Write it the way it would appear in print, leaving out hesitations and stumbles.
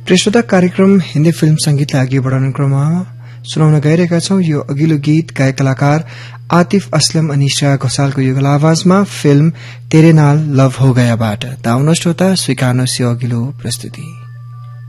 प्रेक्षता कार्यक्रम हिन्दी फिल्म संगीतलाई अघि बढ़ाउने क्रममा सुनाउन गइरहेका छौं। यो अघिल्लो गीत गायक कलाकार आतिफ असलम अनि श्रेया घोषालको युगल आवाजमा फिल्म तेरे नाल लव हो गयाबाट। दाउन श्रोता स्वीकार्नुहोस् यो अघिल्लो प्रस्तुति।